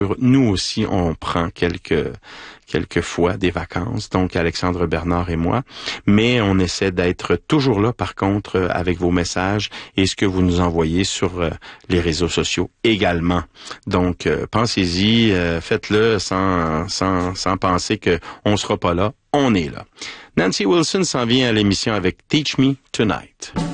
Nous aussi, on prend quelques fois des vacances, donc Alexandre Bernard et moi, mais on essaie d'être toujours là, par contre, avec vos messages et ce que vous nous envoyez sur les réseaux sociaux également. Donc, pensez-y, faites-le sans penser que on sera pas là. On est là. Nancy Wilson s'en vient à l'émission avec Teach Me Tonight.